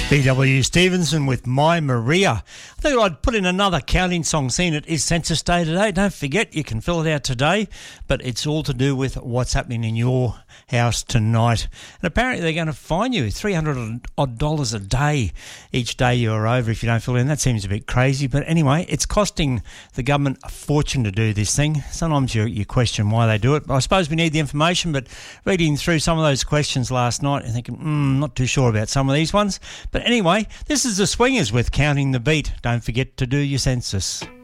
B.W. Stevenson with My Maria. I thought I'd put in another counting song, seeing it is Census Day today. Don't forget, you can fill it out today, but it's all to do with what's happening in your house tonight. And apparently they're going to fine you $300 odd a day each day you're over if you don't fill in. That seems a bit crazy, but anyway, it's costing the government a fortune to do this thing. Sometimes you question why they do it. I suppose we need the information, but reading through some of those questions last night and thinking, not too sure about some of these ones. But anyway, this is the Swingers with Counting the Beat. Don't forget to do your census.